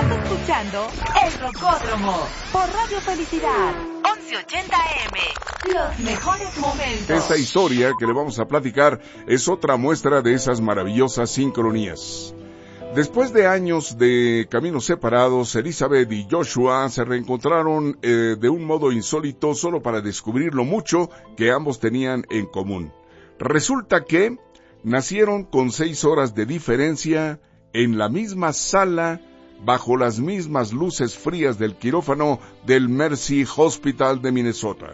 Estás escuchando El Rocódromo por Radio Felicidad 1180 AM. Los mejores momentos. Esta historia que le vamos a platicar es otra muestra de esas maravillosas sincronías. Después de años de caminos separados, Elizabeth y Joshua se reencontraron de un modo insólito solo para descubrir lo mucho que ambos tenían en común. Resulta que nacieron con 6 horas de diferencia en la misma sala, bajo las mismas luces frías del quirófano del Mercy Hospital de Minnesota.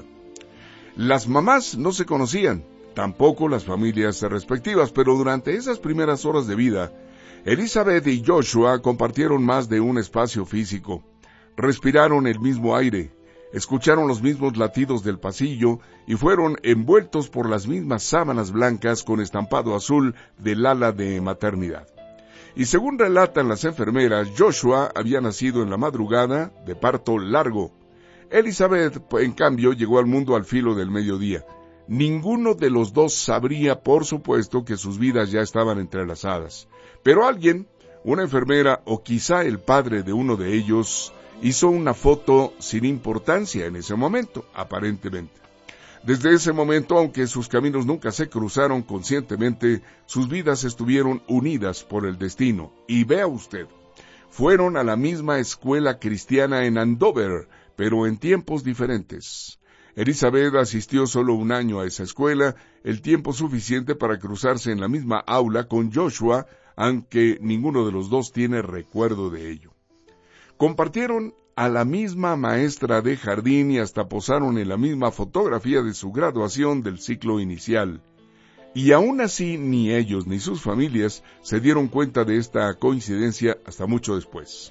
Las mamás no se conocían, tampoco las familias respectivas, pero durante esas primeras horas de vida, Elizabeth y Joshua compartieron más de un espacio físico. Respiraron el mismo aire, escucharon los mismos latidos del pasillo y fueron envueltos por las mismas sábanas blancas con estampado azul del ala de maternidad. Y según relatan las enfermeras, Joshua había nacido en la madrugada de parto largo. Elizabeth, en cambio, llegó al mundo al filo del mediodía. Ninguno de los dos sabría, por supuesto, que sus vidas ya estaban entrelazadas. Pero alguien, una enfermera o quizá el padre de uno de ellos, hizo una foto sin importancia en ese momento, aparentemente. Desde ese momento, aunque sus caminos nunca se cruzaron conscientemente, sus vidas estuvieron unidas por el destino. Y vea usted, fueron a la misma escuela cristiana en Andover, pero en tiempos diferentes. Elizabeth asistió solo 1 año a esa escuela, el tiempo suficiente para cruzarse en la misma aula con Joshua, aunque ninguno de los dos tiene recuerdo de ello. Compartieron a la misma maestra de jardín y hasta posaron en la misma fotografía de su graduación del ciclo inicial. Y aún así, ni ellos ni sus familias se dieron cuenta de esta coincidencia hasta mucho después.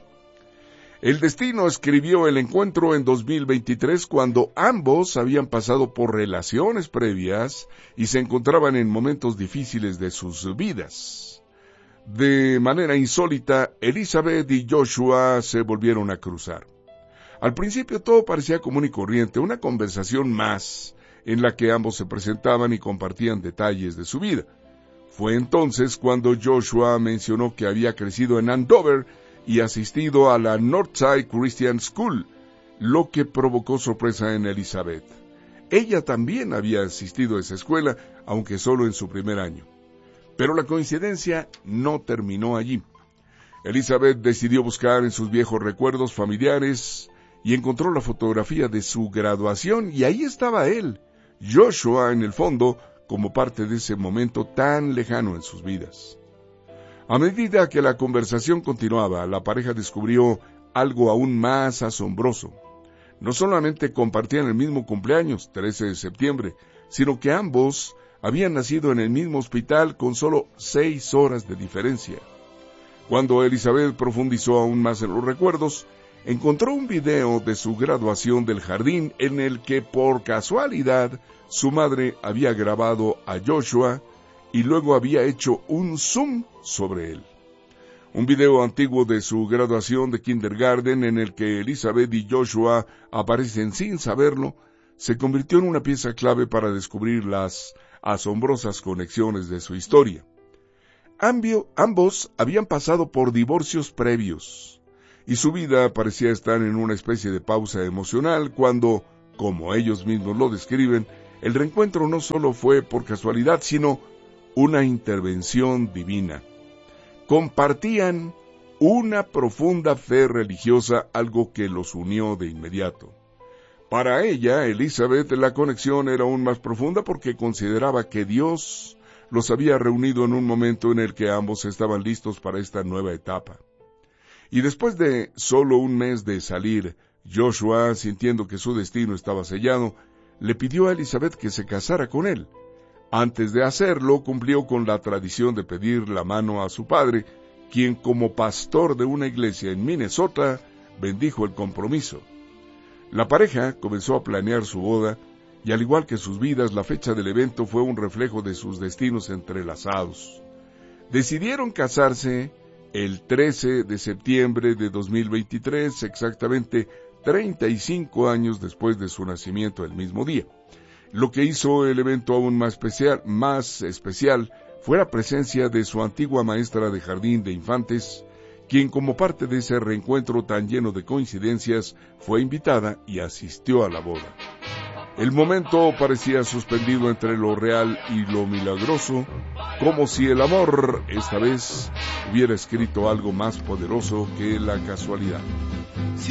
El destino escribió el encuentro en 2023 cuando ambos habían pasado por relaciones previas y se encontraban en momentos difíciles de sus vidas. De manera insólita, Elizabeth y Joshua se volvieron a cruzar. Al principio todo parecía común y corriente, una conversación más en la que ambos se presentaban y compartían detalles de su vida. Fue entonces cuando Joshua mencionó que había crecido en Andover y asistido a la Northside Christian School, lo que provocó sorpresa en Elizabeth. Ella también había asistido a esa escuela, aunque solo en su primer año. Pero la coincidencia no terminó allí. Elizabeth decidió buscar en sus viejos recuerdos familiares y encontró la fotografía de su graduación y ahí estaba él, Joshua, en el fondo, como parte de ese momento tan lejano en sus vidas. A medida que la conversación continuaba, la pareja descubrió algo aún más asombroso. No solamente compartían el mismo cumpleaños, 13 de septiembre, sino que ambos habían nacido en el mismo hospital con solo 6 horas de diferencia. Cuando Elizabeth profundizó aún más en los recuerdos, encontró un video de su graduación del jardín en el que, por casualidad, su madre había grabado a Joshua y luego había hecho un zoom sobre él. Un video antiguo de su graduación de kindergarten en el que Elizabeth y Joshua aparecen sin saberlo, se convirtió en una pieza clave para descubrir las asombrosas conexiones de su historia. Ambos habían pasado por divorcios previos, y su vida parecía estar en una especie de pausa emocional cuando, como ellos mismos lo describen, el reencuentro no solo fue por casualidad, sino una intervención divina. Compartían una profunda fe religiosa, algo que los unió de inmediato. Para ella, Elizabeth, la conexión era aún más profunda porque consideraba que Dios los había reunido en un momento en el que ambos estaban listos para esta nueva etapa. Y después de solo 1 mes de salir, Joshua, sintiendo que su destino estaba sellado, le pidió a Elizabeth que se casara con él. Antes de hacerlo, cumplió con la tradición de pedir la mano a su padre, quien como pastor de una iglesia en Minnesota, bendijo el compromiso. La pareja comenzó a planear su boda, y al igual que sus vidas, la fecha del evento fue un reflejo de sus destinos entrelazados. Decidieron casarse el 13 de septiembre de 2023, exactamente 35 años después de su nacimiento el mismo día. Lo que hizo el evento aún más especial fue la presencia de su antigua maestra de jardín de infantes, quien como parte de ese reencuentro tan lleno de coincidencias fue invitada y asistió a la boda. El momento parecía suspendido entre lo real y lo milagroso, como si el amor, esta vez, hubiera escrito algo más poderoso que la casualidad.